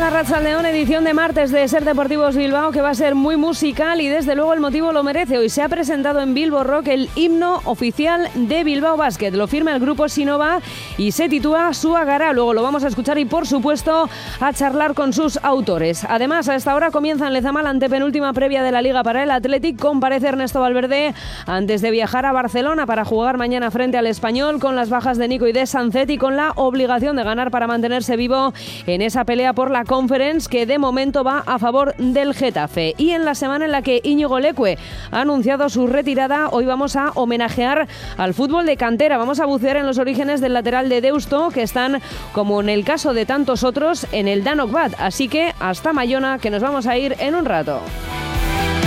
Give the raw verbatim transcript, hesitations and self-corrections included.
Arratsaldeón, edición de martes de Ser Deportivos Bilbao, que va a ser muy musical y desde luego el motivo lo merece. Hoy se ha presentado en Bilbo Rock el himno oficial de Bilbao Basket. Lo firma el grupo Sinova y se titula Suagara. Luego lo vamos a escuchar y por supuesto a charlar con sus autores. Además, a esta hora comienza en Lezama la antepenúltima previa de la Liga para el Athletic. Comparece Ernesto Valverde antes de viajar a Barcelona para jugar mañana frente al Español, con las bajas de Nico y de Sancet y con la obligación de ganar para mantenerse vivo en esa pelea por la Conference, que de momento va a favor del Getafe. Y en la semana en la que Íñigo Leque ha anunciado su retirada, hoy vamos a homenajear al fútbol de cantera. Vamos a bucear en los orígenes del lateral de Deusto, que están, como en el caso de tantos otros, en el Danok Bat. Así que hasta Mayona, que nos vamos a ir en un rato.